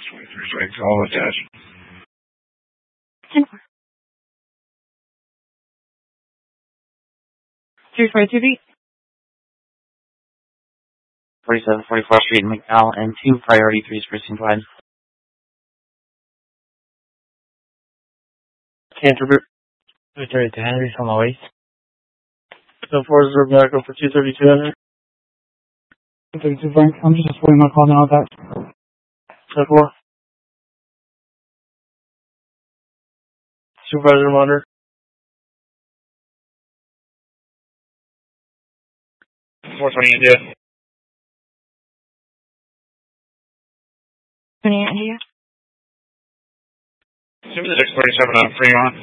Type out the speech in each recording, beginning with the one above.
23 call attached. 10-4. 342B. 4744 Street in McDowell and 2 Priority 3's precinct wide. Canterbury. Return to Henry from the waste. 4 Reserve Medical for 232 Henry. 232 Frank. I'm just waiting my call now with that. 10-4. Supervisor Monitor. 420 India. 28 India. 647 on Fremont.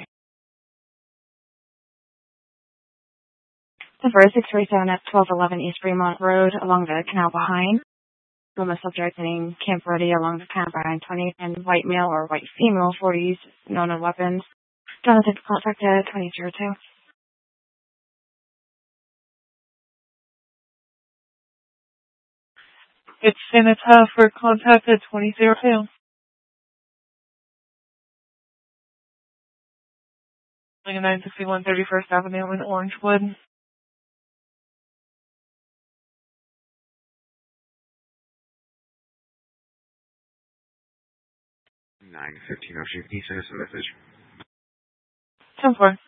647 at 1211 East Fremont Road along the canal behind. Woman subject named Camp Ready along the canal behind 20 and white male or white female for use known as weapons. Jonathan contacted 2002. It's Sanita for contact at 2002. Like 961 31st Avenue in Orangewood. 915 Ocean. Can you send us a message? 10-4.